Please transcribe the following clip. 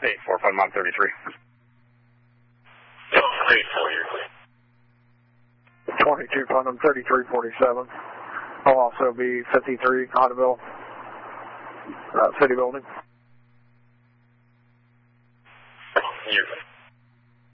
4 Putnam 33. 22 Putnam 3347. I'll also be 53 Otterville City Building.